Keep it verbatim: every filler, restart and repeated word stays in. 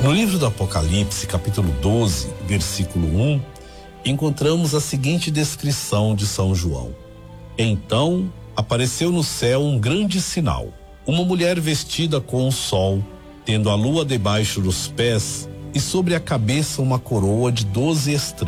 No livro do Apocalipse, capítulo doze, versículo um, encontramos a seguinte descrição de São João. Então apareceu no céu um grande sinal, uma mulher vestida com o sol, tendo a lua debaixo dos pés e sobre a cabeça uma coroa de doze estrelas.